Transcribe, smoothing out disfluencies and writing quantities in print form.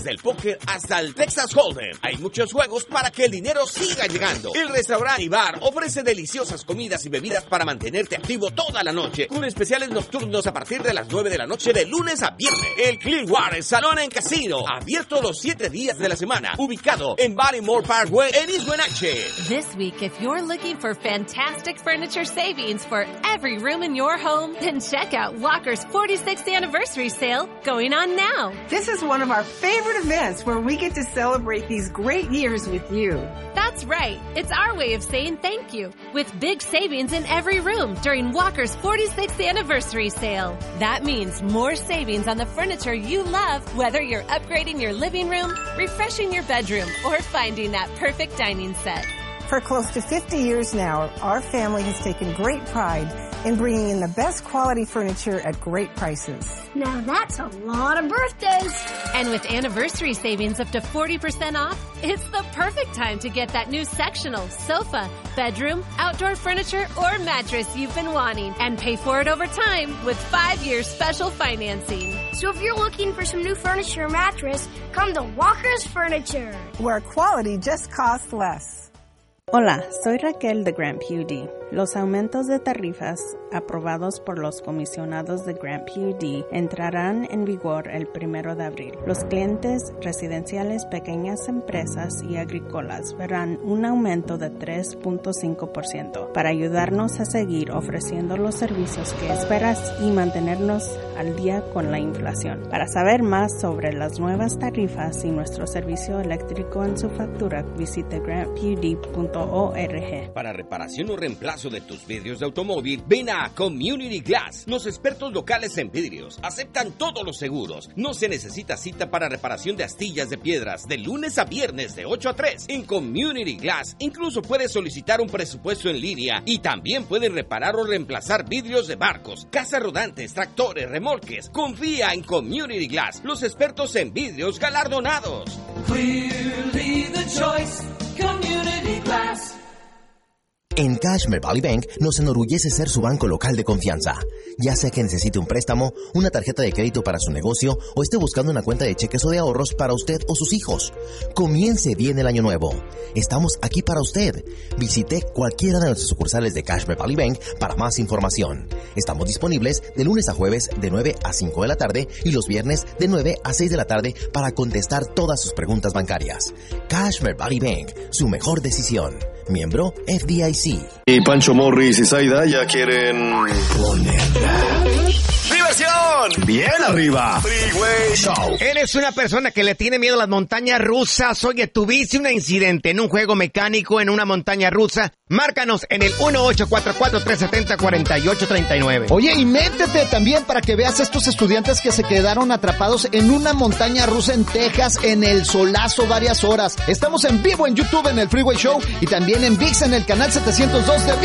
Del póker hasta el Texas Hold'em. Hay muchos juegos para que el dinero siga llegando. El restaurante y bar ofrece deliciosas comidas y bebidas para mantenerte activo toda la noche, con especiales nocturnos a partir de las 9 de la noche de lunes a viernes. El Clearwater Salón en Casino, abierto los 7 días de la semana, ubicado en Baltimore Parkway en East Wenatchee. This week, if you're looking for fantastic furniture savings for every room in your home, then check out Walker's 46th anniversary sale going on now. This is one of our favorite events where we get to celebrate these great years with you. That's right. It's our way of saying thank you, with big savings in every room during Walker's 46th anniversary sale. That means more savings on the furniture you love, whether you're upgrading your living room, refreshing your bedroom, or finding that perfect dining set. For close to 50 years now, our family has taken great pride in bringing in the best quality furniture at great prices. Now that's a lot of birthdays. And with anniversary savings up to 40% off, it's the perfect time to get that new sectional, sofa, bedroom, outdoor furniture, or mattress you've been wanting, and pay for it over time with 5-year special financing. So if you're looking for some new furniture or mattress, come to Walker's Furniture, where quality just costs less. Hola, soy Raquel de Grant PUD. Los aumentos de tarifas aprobados por los comisionados de Grant PUD entrarán en vigor el 1 de abril. Los clientes residenciales, pequeñas empresas y agrícolas verán un aumento de 3.5% para ayudarnos a seguir ofreciendo los servicios que esperas y mantenernos al día con la inflación. Para saber más sobre las nuevas tarifas y nuestro servicio eléctrico en su factura, visite grantpud.org. Para reparación o reemplazo de tus vidrios de automóvil, ven a Community Glass. Los expertos locales en vidrios aceptan todos los seguros. No se necesita cita para reparación de astillas de piedras de lunes a viernes de 8 a 3. En Community Glass incluso puedes solicitar un presupuesto en línea y también pueden reparar o reemplazar vidrios de barcos, casas rodantes, tractores, remolques. Confía en Community Glass, los expertos en vidrios galardonados. Clearly the choice, Community Glass. En Cashmere Valley Bank nos enorgullece ser su banco local de confianza. Ya sea que necesite un préstamo, una tarjeta de crédito para su negocio o esté buscando una cuenta de cheques o de ahorros para usted o sus hijos. Comience bien el año nuevo. Estamos aquí para usted. Visite cualquiera de nuestras sucursales de Cashmere Valley Bank para más información. Estamos disponibles de lunes a jueves de 9 a 5 de la tarde y los viernes de 9 a 6 de la tarde para contestar todas sus preguntas bancarias. Cashmere Valley Bank, su mejor decisión. Miembro FDIC. Y Pancho Morris y Zaida ya quieren ponerla. ¡Diversión! ¡Bien arriba! Freeway Show. ¿Eres una persona que le tiene miedo a las montañas rusas? Oye, ¿tuviste un incidente en un juego mecánico en una montaña rusa? Márcanos en el 1-844-370-4839. Oye, y métete también para que veas a estos estudiantes que se quedaron atrapados en una montaña rusa en Texas en el solazo varias horas. Estamos en vivo en YouTube en el Freeway Show y también en ViX en el canal 702 de